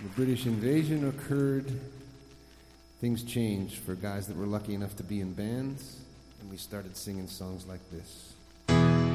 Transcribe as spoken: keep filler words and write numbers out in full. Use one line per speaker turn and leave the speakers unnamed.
The British invasion occurred. Things changed for guys that were lucky enough to be in bands, and we started singing songs like this.